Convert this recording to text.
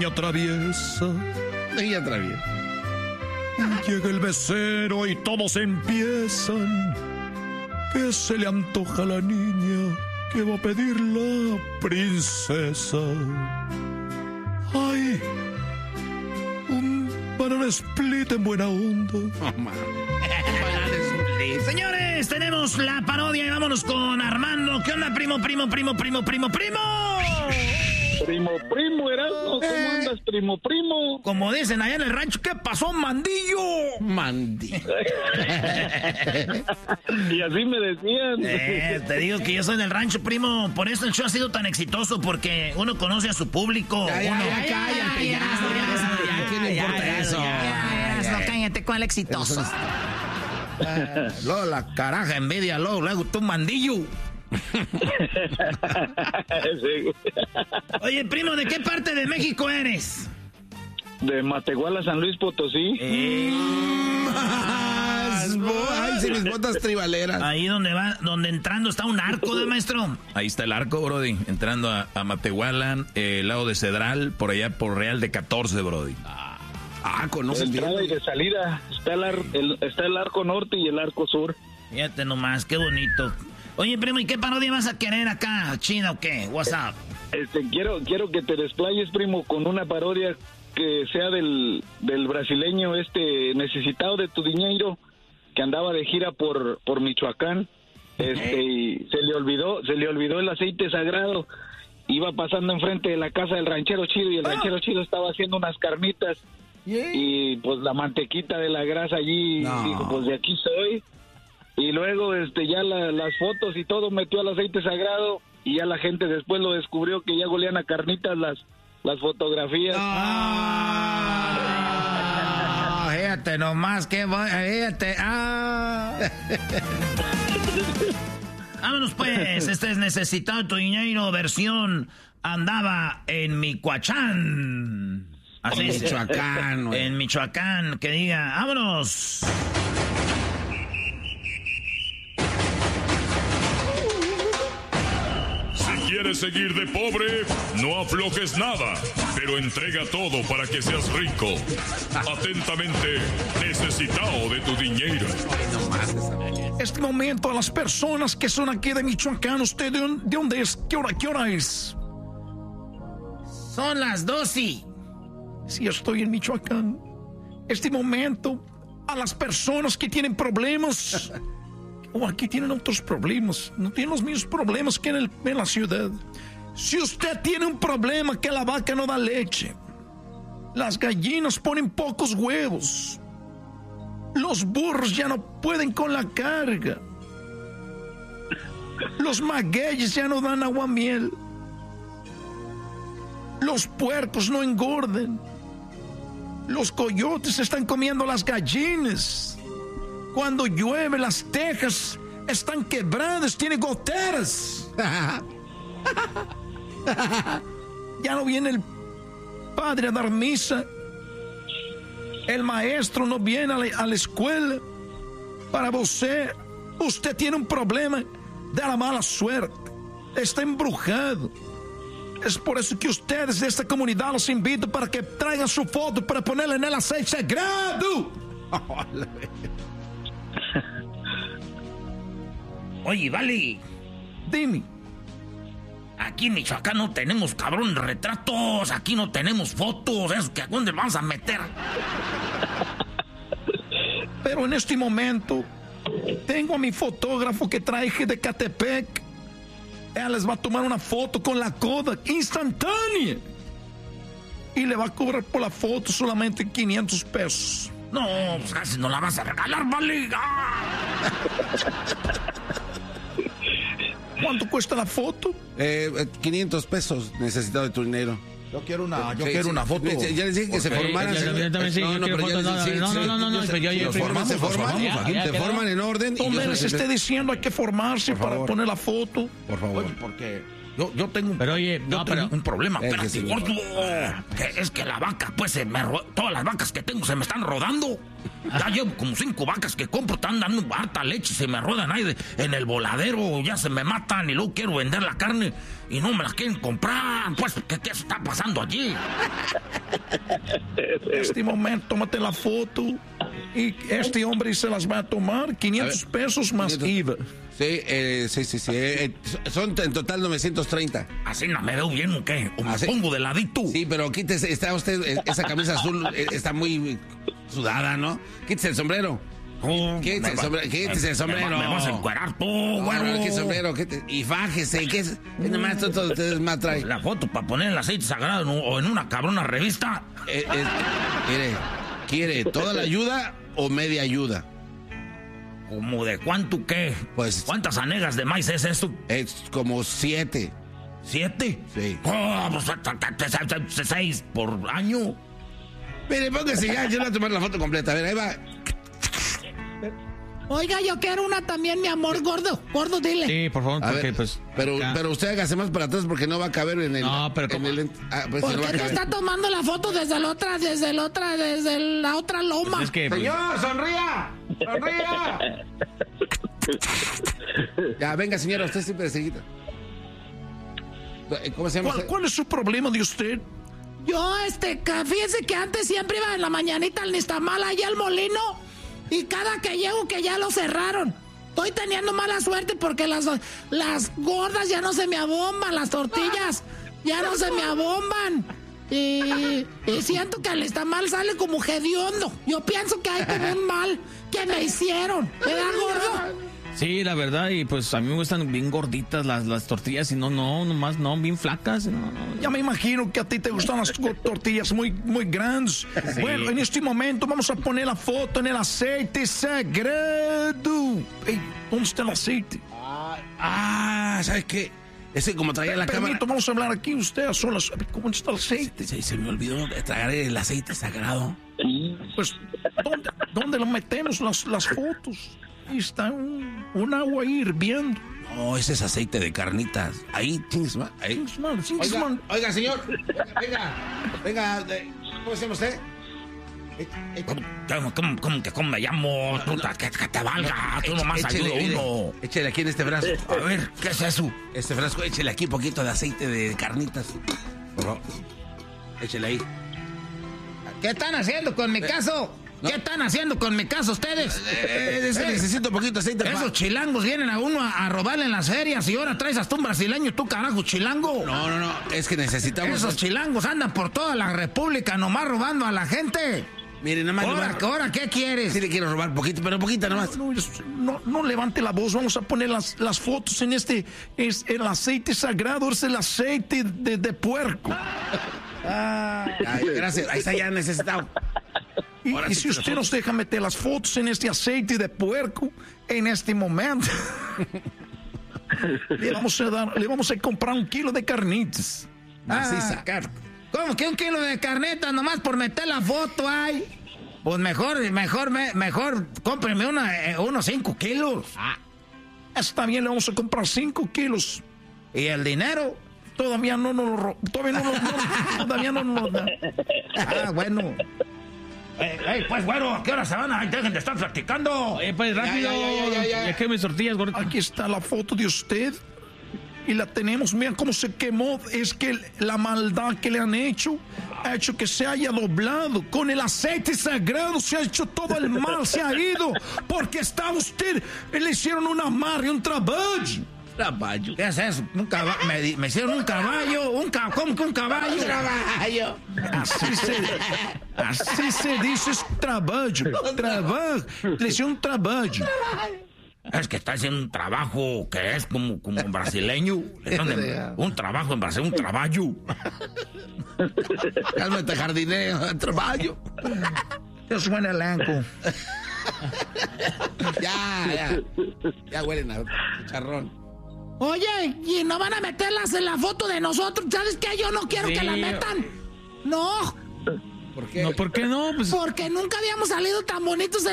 traviesa. Niña traviesa. Llega el mesero y todos empiezan. ¿Qué se le antoja a la niña? ¿Qué va a pedir la princesa? ¡Ay! Un banana split en buena onda. Señores, tenemos la parodia y vámonos con Armando. ¿Qué onda, primo? Primo, Erasmo, ¿cómo andas, primo? Como dicen allá en el rancho, ¿qué pasó, mandillo? Y así me decían. Te digo que yo soy del rancho, primo. Por eso el show ha sido tan exitoso, porque uno conoce a su público. Cállate, ¿qué le importa eso? Cállate con el exitoso. Luego la caraja envidia, luego tú, mandillo. Sí. Oye, primo, ¿de qué parte de México eres? De Matehuala, San Luis Potosí. Ay, sí, mis botas tribaleras. Ahí donde entrando está un arco, ¿de maestro? Ahí está el arco, brody. Entrando a Matehuala, lado de Cedral, por allá por Real de 14, brody. Conoces bien. De entrada y de salida. Está el arco norte y el arco sur. Fíjate nomás, qué bonito. Oye, primo, ¿y qué parodia vas a querer acá? ¿China o qué? What's up? Quiero que te desplayes, primo, con una parodia que sea del brasileño necesitado de tu dinero, que andaba de gira por Michoacán. Y se le olvidó el aceite sagrado. Iba pasando enfrente de la casa del ranchero chido y el ranchero chido estaba haciendo unas carnitas. Y pues la mantequita de la grasa allí, dijo, pues de aquí soy. Y luego ya las fotos y todo metió al aceite sagrado y ya la gente después lo descubrió que ya golían a carnitas las fotografías. Fíjate nomás, fíjate. Vámonos pues, este es Necesitado tu dinero, versión andaba en Michoacán. Así es. Michoacán, en Michoacán, que diga, vámonos. Si quieres seguir de pobre, no aflojes nada, pero entrega todo para que seas rico. Atentamente, necesitado de tu dinero. Este momento a las personas que son aquí de Michoacán, ¿usted de dónde es? ¿Qué hora es? Son las 12. Sí, estoy en Michoacán. Este momento a las personas que tienen problemas, o aquí tienen otros problemas, no tienen los mismos problemas que en la ciudad. Si usted tiene un problema que la vaca no da leche, las gallinas ponen pocos huevos, los burros ya no pueden con la carga, los magueyes ya no dan aguamiel, los puercos no engordan, los coyotes están comiendo las gallinas. Cuando llueve las tejas están quebradas, tiene goteras. Ya no viene el padre a dar misa. El maestro no viene a la escuela. Para usted tiene un problema de la mala suerte. Está embrujado. Es por eso que ustedes de esta comunidad los invito para que traigan su foto para ponerla en el aceite sagrado. Oye, vale. Dime. Aquí en Michoacán no tenemos, cabrón, retratos. Aquí no tenemos fotos. ¿Eso que a dónde vamos a meter? Pero en este momento tengo a mi fotógrafo que traje de Catepec. Él les va a tomar una foto con la Kodak instantánea. Y le va a cobrar por la foto solamente 500 pesos. No, pues casi no la vas a regalar, vale. ¿Cuánto cuesta la foto? 500 pesos, necesitado de tu dinero. Yo quiero una foto. Ya les dije que se formaran. Te forman en orden. Tomé les esté diciendo hay que formarse para poner la foto. Por favor. Porque Yo tengo un problema. Espérate, gordo. Es que la vaca, pues, todas las vacas que tengo se me están rodando. Ya llevo como 5 vacas que compro, están dando harta leche, se me ruedan ahí en el voladero, ya se me matan y luego quiero vender la carne y no me la quieren comprar. Pues, ¿qué está pasando allí? Este momento, tómate la foto y este hombre se las va a tomar, 500 pesos más IVA. Sí. Son en total 930. ¿Así no me veo bien o qué? ¿O me pongo de ladito? Sí, pero quítese, está usted, esa camisa azul está muy sudada, ¿no? Quítese el sombrero. Quítese el sombrero. Me vas a encuerar tú, güero. Quítese el sombrero, y fájese. ¿Qué es? Nomás todo ustedes más trae. La foto para poner el aceite sagrado o en una cabrona revista. ¿Quiere toda la ayuda o media ayuda? ¿Cómo de cuánto qué? Pues, ¿cuántas hanegas de maíz es esto? Es como 7. ¿7? Sí. Pues 6 por año. Mire, póngase ya, yo le voy a tomar la foto completa. A ver, ahí va. Oiga, yo quiero una también, mi amor, gordo. Gordo, dile. Sí, por favor, porque pues... Pero usted hágase más para atrás porque no va a caber en el... No, pero ¿Por qué te está tomando la foto desde la otra loma? Pues es que, ¡Señor, sonría! ¡Sonría! Ya, venga, señora, usted siempre seguida. ¿Cómo se llama? ¿Cuál es su problema de usted? Yo, fíjense que antes siempre iba en la mañanita al Nistamal allá al molino. Y cada que llego que ya lo cerraron. Estoy teniendo mala suerte porque las gordas ya no se me abomban, las tortillas ya no se me abomban. Y siento que al Nistamal sale como hediondo. Yo pienso que hay como un mal que me hicieron. ¿Verdad, gordo? Sí, la verdad, y pues a mí me gustan bien gorditas las tortillas y nomás bien flacas. No. Ya me imagino que a ti te gustan las tortillas muy grandes. Sí. Bueno, en este momento vamos a poner la foto en el aceite sagrado. Hey, ¿dónde está el aceite? ¿Sabes qué? Ese como traía la cámara. Vamos a hablar aquí usted a solas. ¿Cómo está el aceite? Se me olvidó de traer el aceite sagrado. Pues, ¿dónde lo metemos las fotos? Ahí está un agua ahí hirviendo. No, ese es aceite de carnitas. Ahí, chingisman. Oiga, señor. Venga. ¿Cómo se llama usted? ¿Cómo me llamo? Que te valga. Tú nomás ayuda uno. Échale aquí en este frasco. A ver, ¿qué es eso? Este frasco, échale aquí un poquito de aceite de carnitas. Por favor. Échale ahí. ¿Qué están haciendo con mi caso? ¿No? ¿Qué están haciendo con mi caso ustedes? Necesito un poquito de aceite. Esos chilangos vienen a uno a robarle en las ferias y ahora traes hasta un brasileño, tú carajo, chilango. No, es que necesitamos... Esos chilangos andan por toda la república nomás robando a la gente. Mire, nada más... ¿Ahora qué quieres? Sí le quiero robar poquito, pero poquita nomás. No levante la voz, vamos a poner las fotos en es el aceite sagrado, es el aceite de puerco. Gracias, ahí está ya necesitado. Y si usted nos deja meter las fotos en este aceite de puerco, en este momento, le vamos a comprar 1 kilo de carnitas. ¿Cómo que 1 kilo de carnitas nomás por meter la foto ahí? Pues mejor cómpreme unos 5 kilos. Está bien, le vamos a comprar 5 kilos. ¿Y el dinero? Todavía no nos lo da. Bueno. Pues, güero, ¿a qué hora se van? Ay, dejen de estar platicando. Pues, rápido. Ya que mis tortillas, gordo. Aquí está la foto de usted. Y la tenemos. Miren cómo se quemó. Es que la maldad que le han hecho ha hecho que se haya doblado. Con el aceite sagrado se ha hecho todo el mal. Se ha ido. Porque está usted. Le hicieron un amarre, un trabajo. Caballo. ¿Qué es eso? Me hicieron un caballo. ¿Cómo que un caballo? Caballo. Así se dice trabajo. Le hicieron un trabajo. Es que está haciendo un trabajo que es como brasileño. Un trabajo en Brasil, un trabajo. Cálmate, jardinero, trabajo. Yo suena elenco. Ya huelen a chicharrón. Oye, ¿y no van a meterlas en la foto de nosotros? ¿Sabes qué? Yo no quiero que la metan. No. ¿Por qué? No, ¿por qué no? Pues... Porque nunca habíamos salido tan bonitos